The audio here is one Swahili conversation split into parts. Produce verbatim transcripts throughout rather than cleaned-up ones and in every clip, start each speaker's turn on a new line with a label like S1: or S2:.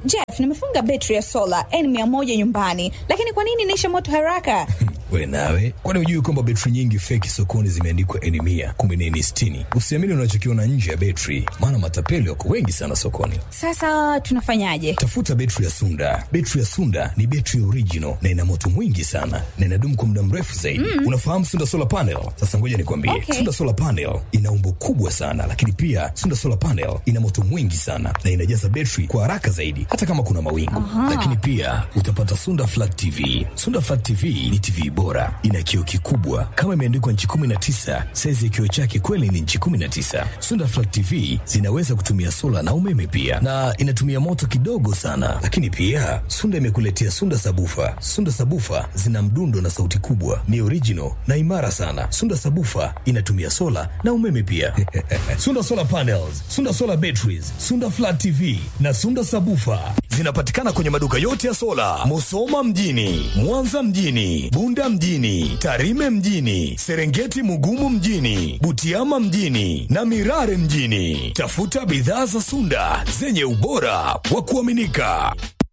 S1: Jeff, nimefunga betri ya sola N mia moja nyumbani, lakini kwa nini inaisha moto haraka?
S2: We nawe, kwani hujui kwamba betri nyingi feki sokoni zimeandikwa N mia, kumbe ni N sitini? Usiamini unachokiona nje ya betri, maana matapeli wako wengi sana sokoni.
S1: Sasa tunafanyaje?
S2: Tafuta betri ya Sunda. Betri ya Sunda ni betri original na ina moto mwingi sana na inadumu kwa muda mrefu zaidi. Mm. Unafahamu Sunda Solar Panel? Sasa ngoja nikwambie.
S1: Okay.
S2: Sunda Solar Panel ina umbo kubwa sana, lakini pia Sunda Solar Panel ina moto mwingi sana na inajaza betri kwa haraka zaidi hata kama kuna mawingu. Aha. Lakini pia utapata Sunda Flat T V. Sunda Flat T V ni T V bora, ina kioo kikubwa kama imeandikwa inchi kumi na tisa. Size ya kioo chake kweli ni inchi kumi na tisa. Sunda Flat T V zinaweza kutumia sola na umeme pia, na inatumia moto kidogo sana. Lakini pia Sunda imekuletea Sunda Sabufa. Sunda Sabufa zina mdundo na sauti kubwa, ni original na imara sana. Sunda Sabufa inatumia sola na umeme pia. Sunda Solar Panels, Sunda Solar Batteries, Sunda Flat T V na Sunda Sabufa zinapatikana kwenye maduka yote ya sola, Musoma mjini, Mwanza mjini, Bunda mjini, Tarime mjini, Serengeti Mugumu mjini, Butiama mjini na Mirare mjini. Tafuta bidhaa za Sunda zenye ubora wa kuaminika.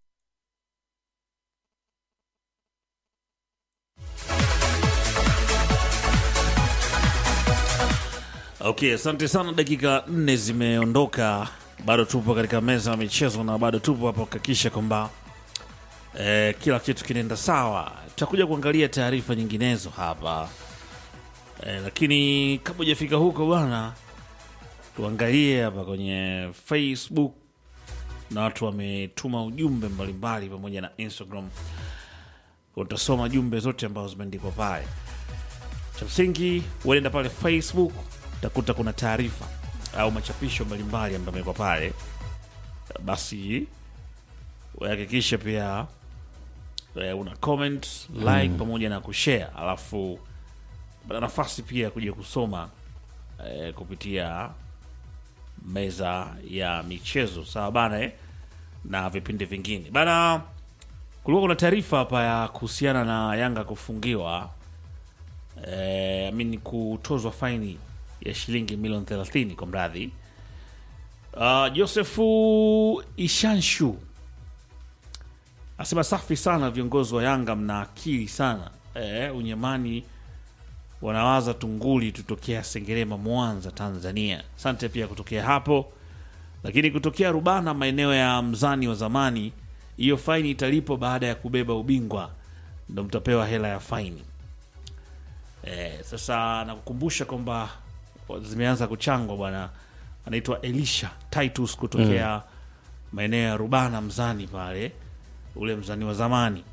S3: Okay, asante sana. Dakika nne zimeondoka, bado tupo katika meza ya michezo na bado tupo hapo kuhakikisha kwamba eh, kila kitu kinaenda sawa. Tutakuja kuangalia taarifa nyinginezo hapa eh, lakini kabla hujafika huko bwana, tuangalie hapa kwenye Facebook na watu wametuma ujumbe mbalimbali pamoja na Instagram. Utasoma jumbe zote ambazo zimeandikwa pale. Cha msingi uenda pale Facebook utakuta kuna taarifa au machapisho mbalimbali ambayo yamekuwa pale. Basi uhakikishe pia una comment, like mm. pamoja na kushare, alafu bana nafasi pia kuja kusoma eh, kupitia meza ya michezo, sawa bana eh? Na vipindi vingine bana. Kulikuwa kuna taarifa hapa ya kuhusiana na Yanga kufungiwa eh, amini kutozwa faini ya shilingi milioni thelathini kwa mradhi. Uh, Josefu Ishanshu asema safi sana viongozi wa Yanga, mna akili sana eh, unyamani wanawaza tunguli tutokea Sengerema Mwanza Tanzania. Asante pia kutokea hapo, lakini kutokea Rubana maeneo ya Mzani wa zamani, hiyo faini italipo baada ya kubeba ubingwa, ndio mtapewa hela ya faini. Eh, sasa nakukumbusha kwamba zimeanza kuchangwa bwana, anaitwa Elisha Titus kutokea mm. maeneo ya Rubana Mzani pale, ule Mzani wa zamani.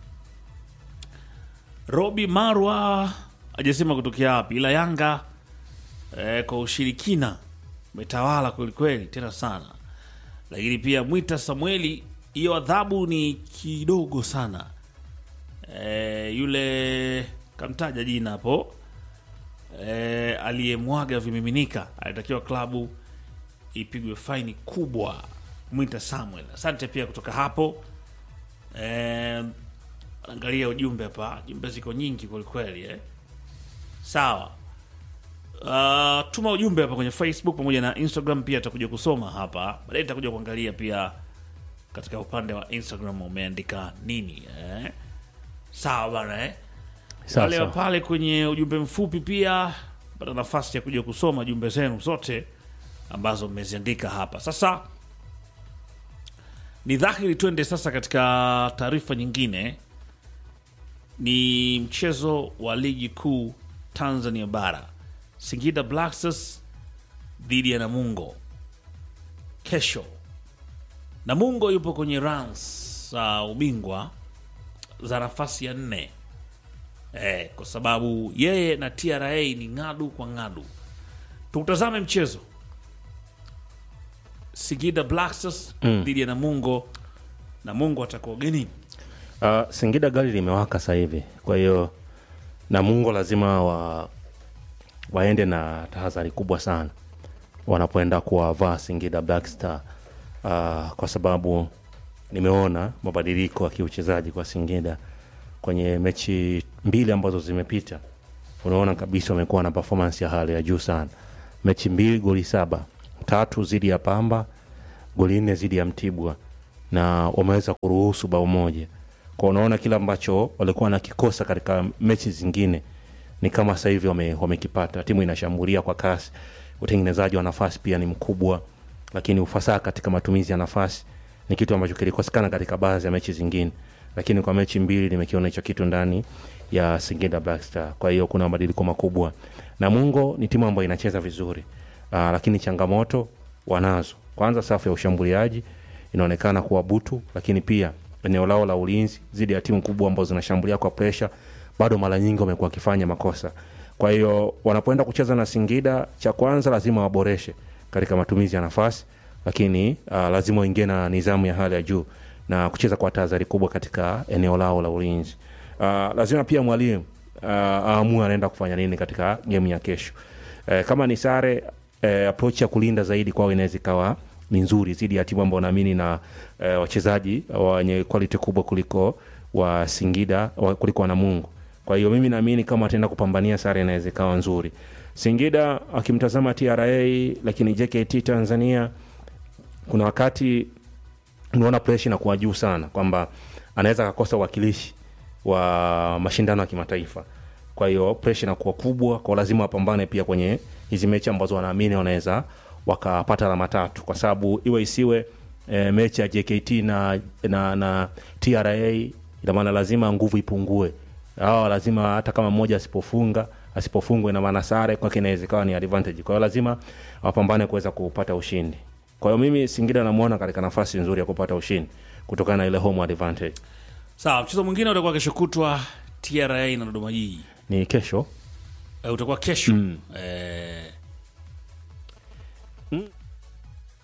S3: Robi Marwa hajasema kutokea wapi, ila Yanga eh, kwa ushirikina umetawala kweli kweli tena sana. Lakini pia Mwita Samueli, hiyo adhabu ni kidogo sana. Eh, yule kamtaja jina hapo eh, aliyemwaga vimiminika alitakiwa klabu ipigwe faini kubwa. Mwita Samuel, asante pia kutoka hapo. Eh, angalia ujumbe hapa, jumbe ziko nyingi kweli kweli eh. Sawa. Uh, tuma ujumbe hapa kwenye Facebook pamoja na Instagram, pia atakuja kusoma hapa. Baadaye nitakuja kuangalia pia katika upande wa Instagram umeandika nini eh. Sawa bana eh. Sawa pale kwenye ujumbe mfupi pia pata nafasi ya kuja kusoma jumbe zenu zote ambazo mmeziandika hapa. Sasa ni dhahiri twende sasa katika taarifa nyingine. Ni mchezo wa ligi kuu Tanzania bara, Singida Black Stars dhidi ya Namungo kesho. Namungo yupo kwenye runs za uh, ubingwa za nafasi ya nne eh, kwa sababu yeye na T R A ni ngadu kwa ngadu. Tutazame mchezo Singida Black Stars mm. dhidi ya Namungo. Namungo atakuwa geni.
S4: Uh, Singida gari limewaka sasa hivi, kwa hiyo Namungo lazima wa waende na tahadhari kubwa sana wanapoenda kuwavaa Singida Black Star, uh, kwa sababu nimeona mabadiliko ya kiuchezaji kwa Singida kwenye mechi mbili ambazo zimepita. Unaona kabisa wamekuwa na performance ya hali ya juu sana. Mechi mbili goli saba, tatu zidi ya Pamba, goli nne zidi ya Mtibwa na wameweza kuruhusu bao moja. Kwa unaona kila ambacho walikuwa nakikosa katika mechi zingine ni kama sasa hivi wame, wamekipata. Timu inashambulia kwa kasi, utengenezaji wa nafasi pia ni mkubwa, lakini ufasaha katika matumizi ya nafasi ni kitu ambacho kilikosekana katika baadhi ya mechi zingine, lakini kwa mechi mbili nimekiona hicho kitu ndani ya Singida Black Star. Kwa hiyo kuna mabadiliko makubwa. Namungo ni timu ambayo inacheza vizuri, aa, lakini changamoto wanazo. Kwanza safu ya ushambuliaji inaonekana kuwa butu, lakini pia eneo lao la ulinzi zidi ya timu kubwa ambazo zinashambulia kwa pressure bado mara nyingi wamekuwa wakifanya makosa. Kwa hiyo wanapoenda kucheza na Singida, cha kwanza lazima waboreshe katika matumizi ya nafasi, lakini uh, lazima waingie na nidhamu ya hali ya juu na kucheza kwa tahadhari kubwa katika eneo lao la ulinzi. Uh, lazima pia mwalimu uh, aamue anaenda kufanya nini katika game ya kesho. Uh, kama ni sare, uh, approach ya kulinda zaidi kwao inaweza ikawa ni nzuri zidi ya timu ambao naamini na uh, wachezaji wenye quality kubwa kuliko wa Singida wa, kuliko Namungo. Kwa hiyo mimi naamini kama ataenda kupambania sare inaweza ikawa nzuri. Singida akimtazama T R A, lakini J K T Tanzania kuna wakati unaona pressure inakuwa juu sana kwamba anaweza kukosa uwakilishi wa mashindano ya kimataifa. Kwa hiyo pressure inakuwa kubwa, kwa lazima wapambane pia kwenye hizi mechi ambazo wanaamini wanaweza wakapata alama tatu, kwa sababu iwe isiwe e, mechi ya J K T na na, na T R A, ina maana lazima nguvu ipungue. Hao lazima hata kama mmoja asipofunga asipofungwa ina maana sare kwake inaweza kuwa ni advantage. Kwa hiyo lazima wapambane kuweza kupata ushindi. Kwa hiyo mimi Singida namuona katika nafasi nzuri ya kupata ushindi kutokana na ile home advantage.
S3: Sawa, mchezo mwingine utakuwa kesho kutwa T R A na Dodoma Jiji.
S4: Ni kesho?
S3: E, utakuwa kesho. Mm. Eh